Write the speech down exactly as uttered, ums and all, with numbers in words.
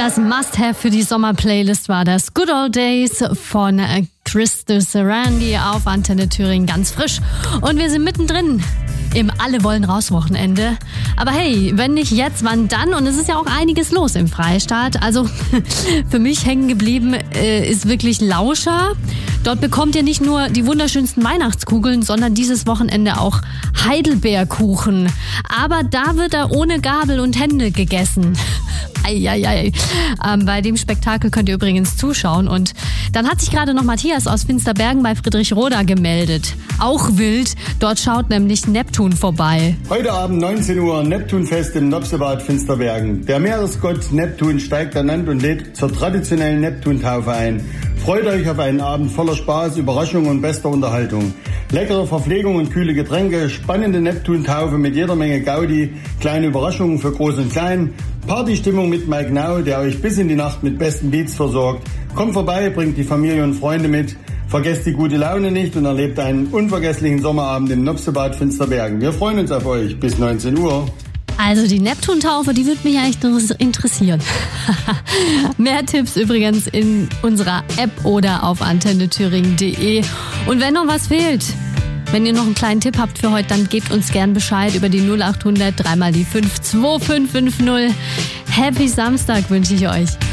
Das Must-Have für die Sommerplaylist war das Good Old Days von Crystal Sarandi auf Antenne Thüringen, ganz frisch. Und wir sind mittendrin im Alle-wollen-raus-Wochenende. Aber hey, wenn nicht jetzt, wann dann? Und es ist ja auch einiges los im Freistaat. Also für mich hängen geblieben äh, ist wirklich Lauscher. Dort bekommt ihr nicht nur die wunderschönsten Weihnachtskugeln, sondern dieses Wochenende auch Heidelbeerkuchen. Aber da wird er ohne Gabel und Hände gegessen. Eieiei. Ähm, bei dem Spektakel könnt ihr übrigens zuschauen. Und dann hat sich gerade noch Matthias aus Finsterbergen bei Friedrichroda gemeldet. Auch wild. Dort schaut nämlich Neptun vorbei. Heute Abend neunzehn Uhr Neptunfest im Nopsebad Finsterbergen. Der Meeresgott Neptun steigt ernannt und lädt zur traditionellen Neptuntaufe ein. Freut euch auf einen Abend voller Spaß, Überraschung und bester Unterhaltung. Leckere Verpflegung und kühle Getränke, spannende Neptuntaufe mit jeder Menge Gaudi, kleine Überraschungen für Groß und Klein, Partystimmung mit Mike Now, der euch bis in die Nacht mit besten Beats versorgt. Kommt vorbei, bringt die Familie und Freunde mit. Vergesst die gute Laune nicht und erlebt einen unvergesslichen Sommerabend im Nopsebad Finsterbergen. Wir freuen uns auf euch. Bis neunzehn Uhr. Also die Neptuntaufe, die würde mich echt interessieren. Mehr Tipps übrigens in unserer App oder auf antenne thüringen punkt de. Und wenn noch was fehlt, wenn ihr noch einen kleinen Tipp habt für heute, dann gebt uns gern Bescheid über die null acht hundert drei mal die fünf zwei fünf fünf null. Happy Samstag wünsche ich euch.